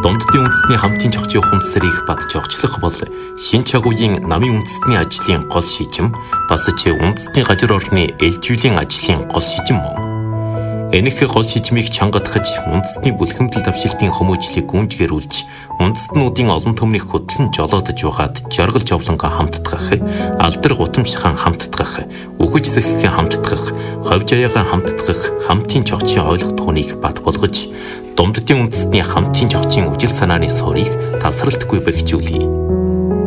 Дунддын үндэстний хамтын чогчийн ухамсарыг бат жогчлох бол шин чагуугийн намын үндэстний ажлын гол шижим бас ч үндэстний газар орны ээлжүүлэн ажлын гол шижим мөн. Энэхүү гол шижмийг чангадахж үндэстний бүлхэмдэл давшилтын хүмүүжлийг гүнжгэрүүлж үндэстнүүдийн олон төмнийг хөтлөн жолоодож угаад жаргал жовлонго хамтдах, алдар гутамшхан хамтдах, үхэж сэххэн хамтдах, ховж аяагаа хамтдах хамтын чогчийн ойлгох түүнийг бат болгож Дунддын үндэстний хамтын чогчийн үжил санааны суурийг тасралтгүй бэхжүүлье.